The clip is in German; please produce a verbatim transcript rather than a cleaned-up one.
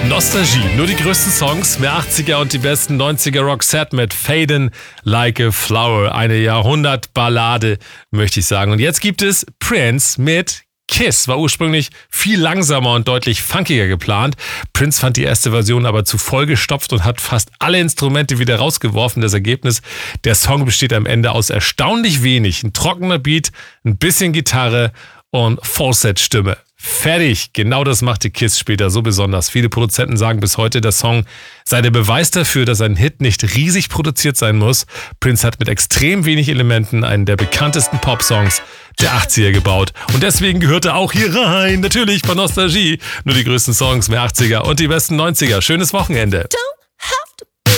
Nostalgie, nur die größten Songs, mehr achtziger und die besten neunziger Roxette mit Fadin' Like a Flower. Eine Jahrhundertballade, möchte ich sagen. Und jetzt gibt es Prince mit Kiss. War ursprünglich viel langsamer und deutlich funkiger geplant. Prince fand die erste Version aber zu vollgestopft und hat fast alle Instrumente wieder rausgeworfen. Das Ergebnis, der Song besteht am Ende aus erstaunlich wenig. Ein trockener Beat, ein bisschen Gitarre und Falsetto-Stimme. Fertig. Genau das machte Kiss später so besonders. Viele Produzenten sagen bis heute, der Song sei der Beweis dafür, dass ein Hit nicht riesig produziert sein muss. Prince hat mit extrem wenig Elementen einen der bekanntesten Pop-Songs der achtziger gebaut. Und deswegen gehört er auch hier rein. Natürlich bei Nostalgie. Nur die größten Songs, mehr achtziger und die besten neunziger. Schönes Wochenende. Don't